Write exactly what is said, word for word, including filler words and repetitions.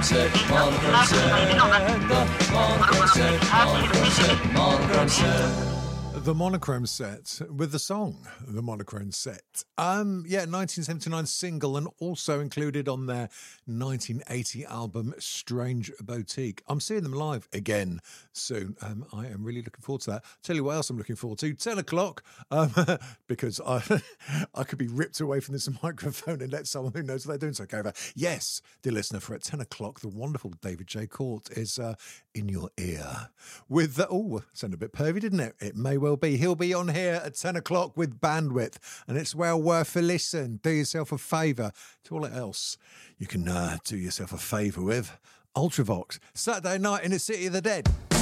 set, monochrome set, the monochrome set, monochrome set, monochrome set. The Monochrome Set with the song The Monochrome Set. Um, yeah, nineteen seventy-nine single and also included on their nineteen eighty album Strange Boutique. I'm seeing them live again soon. Um, I am really looking forward to that. Tell you what else I'm looking forward to. ten o'clock, um, because I I could be ripped away from this microphone and let someone who knows what they're doing take over. Yes, dear listener, for at ten o'clock, the wonderful David J. Court is uh, in your ear with, uh, oh, sounded a bit pervy, didn't it? It may well be. He'll be on here at ten o'clock with Bandwidth, and it's well worth a listen. Do yourself a favour. To all else, you can uh, do yourself a favour with Ultravox. Saturday night in the City of the Dead.